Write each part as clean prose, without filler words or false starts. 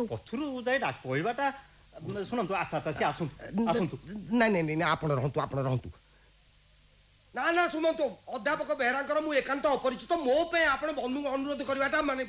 ପଛରୁ ଯାଇ କହିବାଟା ଶୁଣନ୍ତୁ। ଆଚ୍ଛା ଆଚ୍ଛା ସେ ଆସନ୍ତୁ। ନାଇଁ ଆପଣ ରହନ୍ତୁ। ନା ଶୁଣନ୍ତୁ, ଅଧ୍ୟାପକ ବେହେରାଙ୍କର ମୁଁ ଏକାନ୍ତ ଅପରିଚିତ। ମୋ ପାଇଁ ଆପଣ ବନ୍ଧୁଙ୍କୁ ଅନୁରୋଧ କରିବାଟା ମାନେ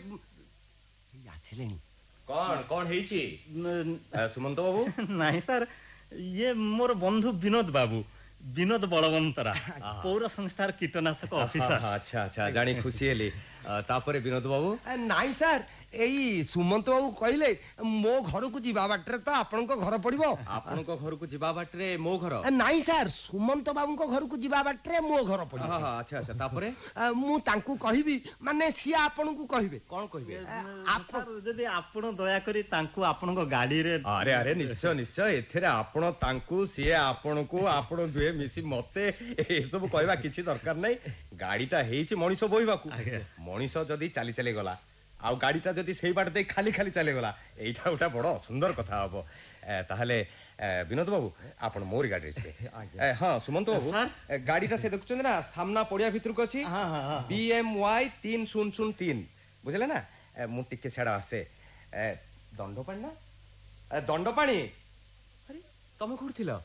ଆସିଲେଣି। କଣ ହେଇଛି ସୁମନ୍ତ ବାବୁ? ନାଇଁ ସାର୍, ଇଏ ମୋର ବନ୍ଧୁ ବିନୋଦ ବାବୁ, ବିନୋଦ ବଳବନ୍ତରା, ପୌର ସଂସ୍ଥାର କୀଟନାଶକ ଅଫିସର। ଆଚ୍ଛା ଜାଣି ଖୁସି ହେଲି। ତାପରେ ବିନୋଦ ବାବୁ? ନାଇଁ ସାର୍, ଏଇ ସୁମନ୍ତ ବାବୁ କହିଲେ ମୋ ଘରକୁ ଯିବା ବାଟରେ ତ ଆପଣଙ୍କ ଘର ପଡିବ। ଆପଣଙ୍କ ଘରକୁ ଯିବା ବାଟରେ ମୋ ଘର? ନାଇଁ ସାର୍, ସୁମନ୍ତ ବାବୁଙ୍କ ଘରକୁ ଯିବା ବାଟରେ ମୋ ଘର ପଡିବ। ଆଚ୍ଛା ତାପରେ? ମୁଁ ତାଙ୍କୁ କହିବି, ମାନେ ସିଏ ଆପଣଙ୍କୁ କହିବେ। କଣ କହିବେ? ଯଦି ଆପଣ ଦୟାକରି ତାଙ୍କୁ ଆପଣଙ୍କ ଗାଡିରେ। ଆରେ ନିଶ୍ଚୟ। ଏଥିରେ ଆପଣ ତାଙ୍କୁ, ସିଏ ଆପଣଙ୍କୁ, ଆପଣ ଦୁହେଁ ମିଶି ମତେ ଏସବୁ କହିବା କିଛି ଦରକାର ନାହିଁ। ଗାଡିଟା ହେଇଛି ମଣିଷ ବୋହିବାକୁ। ମଣିଷ ଯଦି ଚାଲି ଗଲା, ଆଉ ଗାଡିଟା ଯଦି ସେଇ ବାଟ ଦେଇ ଖାଲି ଚାଲିଗଲା, ଏଇଟା ଗୋଟେ ବଡ ସୁନ୍ଦର କଥା ହବ। ତାହେଲେ ବିନୋଦ ବାବୁ, ଆପଣ ମୋରି ଗାଡିରେ ଯିବେ। ହଁ ସୁମନ୍ତ ବାବୁ, ଗାଡିଟା ସେ ଦେଖୁଛନ୍ତି ନା, ସାମ୍ନା ପଡିଆ ଭିତରକୁ ଅଛି, BMY 3003, ବୁଝିଲେ ନା? ମୁଁ ଟିକେ ଛାଡ ଆସେ। ଦଣ୍ଡପାଣି ନା? ଦଣ୍ଡପାଣି, ଆରେ ତମେ କୋଉଠି ଥିଲ?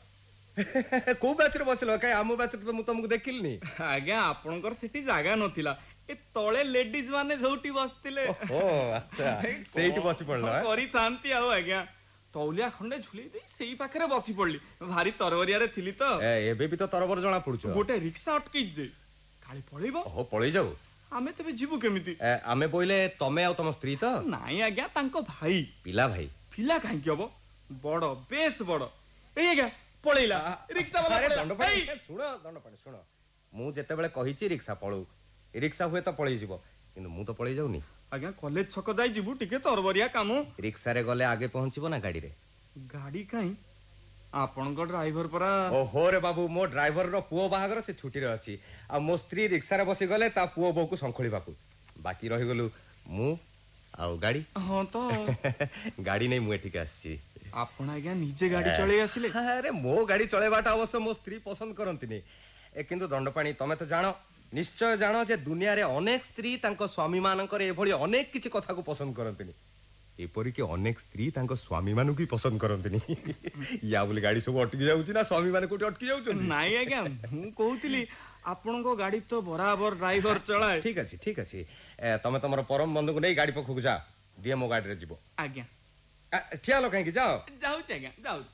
କୋଉ ବ୍ୟାଚରେ ବସିଲ? କାଇଁ ଆମ ବ୍ୟାଚରେ ତ ମୁଁ ତମକୁ ଦେଖିଲିନି। ଆଜ୍ଞା, ଆପଣଙ୍କର ସେଠି ଜାଗା ନଥିଲା, ଏ ତଳେ ଲେଡିଜ ମାନେ ଯୋଉଠି ବସିଥିଲେ। ଆଚ୍ଛା, ସେଇଠି ବସି ପଡିଲ? କରିଥାନ୍ତି ଆଉ ଆଜ୍ଞା, ତଉଲିଆ ଖଣ୍ଡେ ଝୁଲେଇ ଦେଇ ସେଇ ପାଖରେ ବସି ପଡିଲି। ଭାରି ତରବରିଆରେ ଥିଲି ତ। ଏବେ ବି ତ ତରବର ଜଣା ପଡୁଛ। ଗୋଟେ ରିକ୍ସା ଅଟକେଇଛି ଯେ, କାଳେ ପଳେଇବ। ପଳେଇ ଯାଉ। ଆମେ ତେବେ ଯିବୁ କେମିତି? ଆମେ ବୋଇଲେ ତମେ ଆଉ ତମ ସ୍ତ୍ରୀ ତ? ନାଇଁ ଆଜ୍ଞା, ତାଙ୍କ ଭାଇ। ପିଲା ଭାଇ? ପିଲା କାହିଁକି ହବ, ବଡ, ବେଶ ବଡ। ଏଇ ଆଜ୍ଞା ପଳେଇଲା ରିକ୍ସା ବାଲା। ଶୁଣ ଦଣ୍ଡପାଣି, ଶୁଣ, ମୁଁ ଯେତେବେଳେ କହିଛି ରିକ୍ସା ପଳଉ, ରିକ୍ସା ହୁଏ ତ ପଳେଇ ଯିବ, କିନ୍ତୁ ମୁଁ ତ ପଳେଇ ଯାଉନି। ଆଜ୍ଞା କଲେଜ ଛକ ଯାଇ ଯିବୁ, ଟିକେ ତରବରିଆ କାମ। ରିକ୍ସାରେ ଗଲେ ଆଗେ ପହଞ୍ଚିବ ନା ଗାଡିରେ? ଗାଡି କାହିଁ, ଆପଣଙ୍କ ଡ୍ରାଇଭର ପରା। ଓହୋ ରେ ବାବୁ, ମୋ ଡ୍ରାଇଭରର ପୁଅ ବାହାଘର, ସେ ଛୁଟିରେ ଅଛି। ଆଉ ମୋ ସ୍ତ୍ରୀ ରିକ୍ସାରେ ବସି ଗଲେ ତା ପୁଅ ବୋହୂକୁ ଶଙ୍ଖୁଳିବାକୁ। ବାକି ରହିଗଲୁ ମୁଁ ଆଉ ଗାଡି। ହଁ ତ ଗାଡି ନେଇ ମୁଁ ଏଠିକି ଆସିଛି। ଆପଣ ଆଜ୍ଞା ନିଜେ ଗାଡି ଚଳେଇ ଆସିଲେ? ଆରେ ମୋ ଗାଡି ଚଳେଇବାଟା ଅବଶ୍ୟ ମୋ ସ୍ତ୍ରୀ ପସନ୍ଦ କରନ୍ତିନି, କିନ୍ତୁ ଦଣ୍ଡପାଣି ତମେ ତ ଜାଣ, ନିଶ୍ଚୟ ଜାଣ ଯେ ଦୁନିଆରେ ଅନେକ ସ୍ତ୍ରୀ ତାଙ୍କ ସ୍ୱାମୀ ମାନଙ୍କର ଏଭଳି ଅନେକ କିଛି କଥାକୁ ପସନ୍ଦ କରନ୍ତିନି। ଏପରିକି ଅନେକ ସ୍ତ୍ରୀ ତାଙ୍କ ସ୍ୱାମୀ ମାନଙ୍କୁ ପସନ୍ଦ କରନ୍ତିନି। ୟା ବୋଲି ଗାଡି ସବୁ ଅଟକି ଯାଉଛି ନା ସ୍ୱାମୀ ମାନେ କୋଉଠି ଅଟକି ଯାଉଛନ୍ତି? ନାଇଁ ଆଜ୍ଞା, ମୁଁ କହୁଥିଲି ଆପଣଙ୍କ ଗାଡି ତ ବରାବର ଡ୍ରାଇଭର ଚଳାଏ। ଠିକ ଅଛି, ତମେ ତମର ପରମ ବନ୍ଧୁକୁ ନେଇ ଗାଡି ପାଖକୁ ଯାଅ, ଦିଏ ମୋ ଗାଡିରେ ଯିବ। ଆଜ୍ଞା। ଠିଆ ହେଲ କାହିଁକି? ଯାଉଛି ଆଜ୍ଞା, ଯାଉଛି।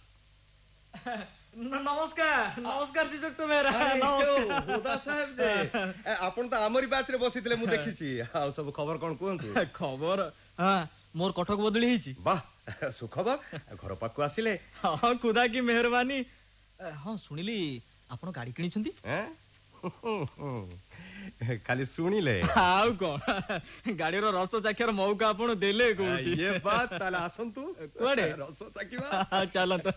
ନମସ୍କାର ଶ୍ରୀଯୁକ୍ତ ବେହେରା। ଆପଣ ତ ଆମରି ବ୍ୟାଚରେ ବସିଥିଲେ, ମୁଁ ଦେଖିଛି। ଆଉ ସବୁ ଖବର କଣ କୁହନ୍ତୁ? ଖବର, ମୋର କଟକ ବଦଳି ହେଇଛି। ବାଃ, ସୁଖବର। ଘର ପାଖକୁ ଆସିଲେ। ହଁ, ଖୁଦା କି ମେହରବାନୀ। ହଁ, ଶୁଣିଲି ଆପଣ ଗାଡି କିଣିଛନ୍ତି। ଖାଲି ଶୁଣିଲେ? ଆଉ କଣ, ଗାଡିର ରସ ଚାଖିବାର ମଉକା ଆପଣ ଦେଲେ କୋଉଠି? ତାହେଲେ ଆସନ୍ତୁ, କୁଆଡେ ରସ ଚାଖିବା। ଚାଲନ୍ତୁ।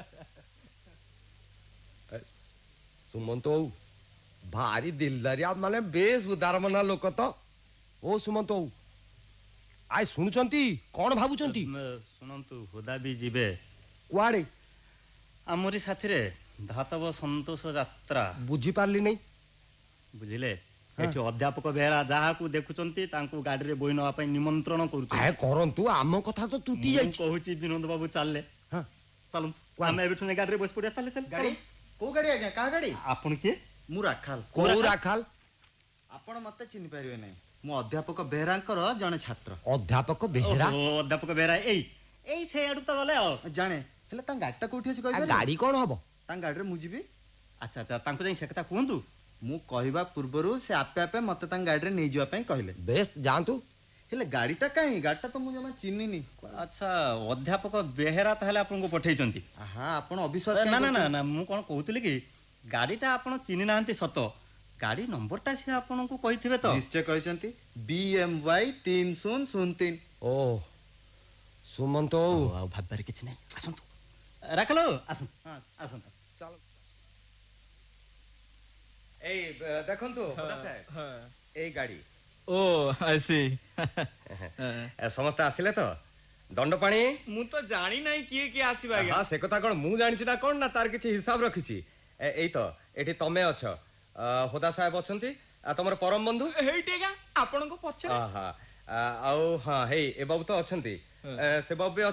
ସୁମନ୍ତ ବାବୁ ଭାରି ଦିଲଦାରିଆ, ମାନେ ବେଶ ଉଦାରମନା ଲୋକ ତ। ଓ ସୁମନ୍ତ ବାବୁ, ଆଏ ଶୁଣୁଛନ୍ତି, କଣ ଭାବୁଛନ୍ତି? ଶୁଣନ୍ତୁ, ହୁଦା ବି ଯିବେ। କୁଆଡେ? ଆମରି ସାଥିରେ ଧାତବ ସନ୍ତୋଷ ଯାତ୍ରା। ବୁଝିପାରିଲି ନାହିଁ। ବୁଝିଲେ, ଏଠି ଅଧ୍ୟାପକ ବେହେରା ଯାହାକୁ ଦେଖୁଛନ୍ତି ତାଙ୍କୁ ଗାଡିରେ ବୋହି ନେବା ପାଇଁ ନିମନ୍ତ୍ରଣ କରୁଛନ୍ତି। କରନ୍ତୁ, ଆମ କଥା ତ ତୁଟି ଯାଇଛି। କହୁଛି ବିନୋଦ ବାବୁ ଚାଲିଲେ, ଚାଲନ୍ତୁ ଆମେ ଏବେଠୁ ଗାଡିରେ ବସି ପଡିବା। ଗାଡି କୋଉ ଗାଡି ଆଜ୍ଞା, କାହା ଗାଡି? ଆପଣ କିଏ? ମୁଁ ରାଖାଲ। କୋଉ ରାଖାଲ? ଆପଣ ମତେ ଚିହ୍ନି ପାରିବେ ନାହିଁ, ମୁଁ ଅଧ୍ୟାପକ ବେହେରାଙ୍କର ଜଣେ ଛାତ୍ର। ଅଧ୍ୟାପକ ବେହେରା? ଅଧ୍ୟାପକ ବେହେରା ଏଇ ସେ ଆଡୁ ତ ଗଲେ ଆଉ। ଜାଣେ, ହେଲେ ତାଙ୍କ ଗାଡିଟା କୋଉଠି ଅଛି କହିପାରିବେ? ଗାଡି କଣ ହବ? ତାଙ୍କ ଗାଡିରେ ମୁଁ ଯିବି। ଆଚ୍ଛା, ତାଙ୍କୁ ଯାଇ ସେ କଥା କୁହନ୍ତୁ। ମୁଁ କହିବା ପୂର୍ବରୁ ସେ ଆପେ ଆପେ ମତେ ତାଙ୍କ ଗାଡିରେ ନେଇଯିବା ପାଇଁ କହିଲେ। ବେଶ, ଯାଆନ୍ତୁ। ହେଲେ ଗାଡିଟା କାହିଁ? ଗାଡିଟା ତ ମୁଁ ଜମା ଚିହ୍ନିନି। ଆଚ୍ଛା, ଅଧ୍ୟାପକ ବେହେରା ତାହେଲେ ଆପଣଙ୍କୁ ପଠେଇଛନ୍ତି? ଆପଣ ଅବିଶ୍ୱାସ? ନା, ମୁଁ କଣ କହୁଥିଲି କି, ଗାଡିଟା ଆପଣ ଚିହ୍ନି ନାହାନ୍ତି ସତ, ଗାଡି ନମ୍ବରଟା ସେ ଆପଣଙ୍କୁ କହିଥିବେ ତ? ନିଶ୍ଚୟ କହିଛନ୍ତି, BMY 3003। ଓ ସୁମନ୍ତ, ଆଉ ଭାବିବାରେ କିଛି ନାହିଁ। ଆସନ୍ତୁ ରାଖାଲ, ଆସନ୍ତୁ। ଚାଲ। ଏଇ ଦେଖନ୍ତୁ ଏଇ ଗାଡି। ଓ ଆସି ସମସ୍ତେ ଆସିଲେ ତ? ଦଣ୍ଡପାଣି, ମୁଁ ତ ଜାଣି ନାହିଁ କିଏ ଆସିବା। ସେ କଥା କଣ ମୁଁ ଜାଣିଛି ନା କଣ, ନା ତାର କିଛି ହିସାବ ରଖିଛି? ଏଇ ତ ଏଠି ତମେ ଅଛ, ହୋଦା ସାହେବ ଅଛନ୍ତି, ତମର ପରମ ବନ୍ଧୁ ହେଇଟି ଆଜ୍ଞା ଆପଣଙ୍କ ପଛରେ। ଆଉ ହଁ, ହେଇ ଏ ବାବୁ ତ ଅଛନ୍ତି, ସେ ବାବୁ